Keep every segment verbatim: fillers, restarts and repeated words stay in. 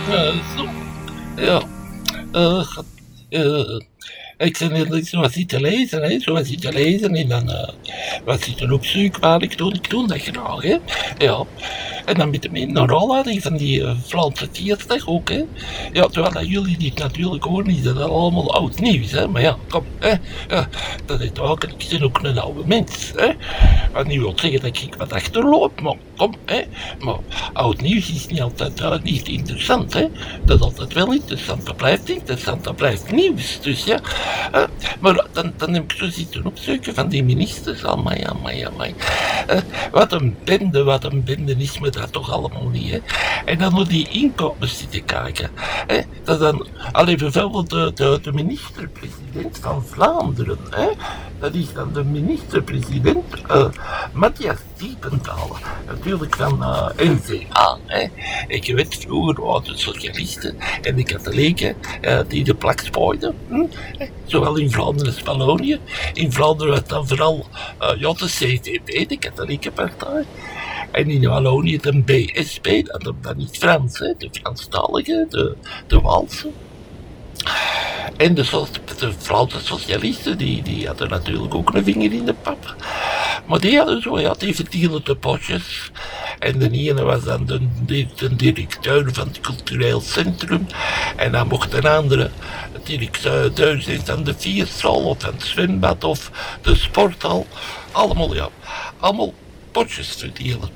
Uh, zo. Ja. Uh, uh, ik ben zo wat zitten lezen, hè. Zo wat zitten lezen en dan uh, wat zitten opzoeken waar ik doe. Ik doe dat graag, hè. Ja. En dan met de een rol van die uh, Vlaamse Tiersdag ook, hè. Ja, terwijl dat jullie niet natuurlijk horen, is dat allemaal oud nieuws, hè. Maar ja, kom, hè. Ja, dat is ook, ik ben ook een oude mens, hè. Wat niet wil zeggen dat ik wat achterloop, maar kom, hè. Maar oud nieuws is niet altijd uh, niet interessant, hè. Dat is altijd wel interessant, dat blijft interessant, dat blijft nieuws. Dus ja, uh, maar dan, dan heb ik zo zitten opzoeken van die ministers, amai, amai, amai. Uh, wat een bende, wat een bende is me dat toch allemaal niet, hè. En dan moet die inkomens zitten kijken, hè. Dat dan, alleen bijvoorbeeld de, de, de minister-president van Vlaanderen, hè. Dat is dan de minister-president uh, Matthias Diependalen, natuurlijk van uh, N V A. Hè. Ik weet, vroeger waren de socialisten en de katholieken uh, die de plak spooiden, hm? Zowel in Vlaanderen als Wallonië. In Vlaanderen was dan vooral uh, ja, de C D P, de katholieke partij. En in Wallonië de B S P, dat, dat is Frans, hè, de Franstalige, de, de Waalse. En de, de Vlaamse socialisten, die, die hadden natuurlijk ook een vinger in de pap. Maar die hadden zo, ja, die verdienen de potjes. En de ene was dan de, de, de directeur van het cultureel centrum. En dan mocht een andere directeur zijn van de vierstal of van het zwembad of de sporthal. Allemaal, ja, allemaal potjes verdelen.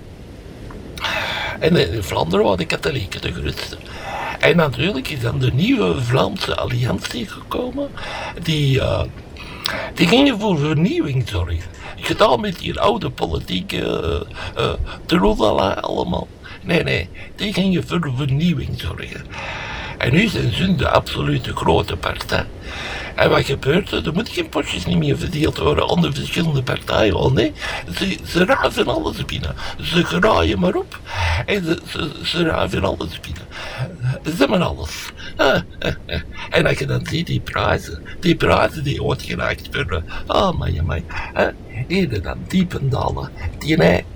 En in Vlaanderen waren de katholieken de grootste. En natuurlijk is dan de nieuwe Vlaamse Alliantie gekomen, die, uh, die gingen voor vernieuwing zorgen. Gedaan met die oude politieke uh, uh, troelala allemaal. Nee, nee, die gingen voor vernieuwing zorgen. En nu zijn ze de absolute grote partij. En wat gebeurt er? Er moeten geen potjes niet meer verdeeld worden onder verschillende partijen. Oh nee, ze, ze raven alles binnen. Ze graaien maar op. En ze, ze, ze raven alles binnen. Ze hebben alles. Ah, ah, ah. En als je dan ziet die prijzen, die prijzen die ooit geraakt worden. Oh, my, my. Ah, hier dan Diependalen. Die nee.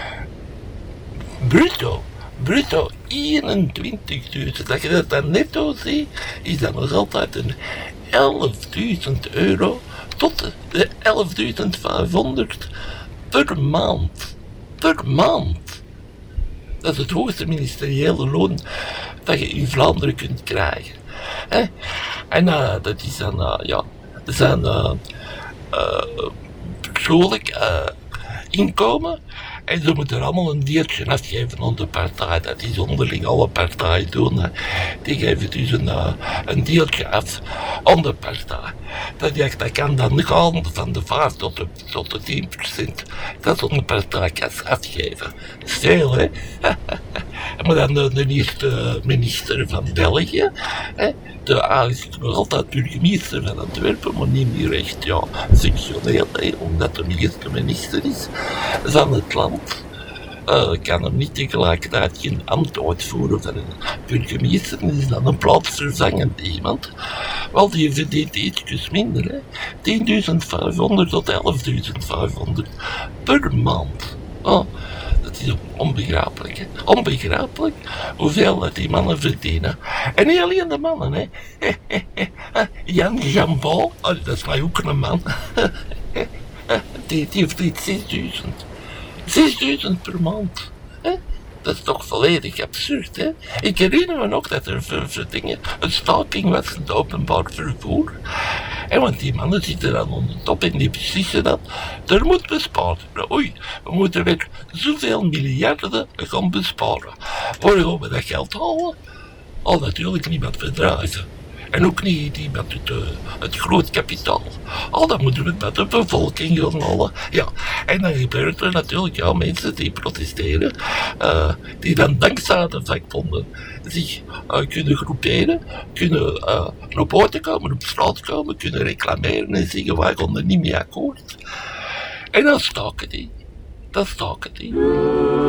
Bruto. Bruto eenentwintigduizend. Dat je dat dan netto ziet, is dat nog altijd een elfduizend euro tot de elfduizend vijfhonderd per maand. Per maand. Dat is het hoogste ministeriële loon dat je in Vlaanderen kunt krijgen. He? En uh, dat is dan, uh, ja, dat zijn uh, uh, persoonlijk uh, inkomen. En ze moeten er allemaal een deeltje afgeven aan de partij. Dat is onderling alle partijen doen. Hè. Die geven dus een, uh, een deeltje af aan de partij. Dat, dat kan dan gaan van de vijf tot de, tot de tien procent. Dat is aan de partijkas afgeven. Dat is veel, hè. Maar dan de, de eerste minister van België. Hè. De eigenlijk nog altijd burgemeester van Antwerpen, maar niet meer echt, ja, functioneel, hè, omdat de eerste minister is van het land. Uh, kan hem niet tegelijkertijd geen ambt uitvoeren van een burgemeester, en is dan een plaatsvervangend iemand. Wel, die verdient ietsjes minder, hè. tienduizend vijfhonderd tot elfduizend vijfhonderd per maand. Oh, dat is onbegrijpelijk, hè. Onbegrijpelijk hoeveel dat die mannen verdienen. En niet alleen de mannen, hè. Jan Jean-Paul, oh, dat is mij ook een man. die, die verdient zesduizend. zesduizend per maand. Hè? Dat is toch volledig absurd, hè? Ik herinner me nog dat er voor, voor dingen een staking was in het openbaar vervoer. En want die mannen zitten dan onder de top en die beslissen dat er moet bespaard worden. Oei, we moeten weer zoveel miljarden gaan besparen. Waar gaan we dat geld halen? Al natuurlijk niet met bedrijven. En ook niet, niet met het, uh, het groot kapitaal. Al dat moeten we met de bevolking gaan halen. Ja, en dan gebeurt er natuurlijk ja, mensen die protesteren. Uh, die dan dankzij de vakbonden zich uh, kunnen groeperen. Kunnen uh, naar buiten komen, op straat komen. Kunnen reclameren en zeggen wij gaan er niet mee akkoord. En dan staken die. Dan staken die.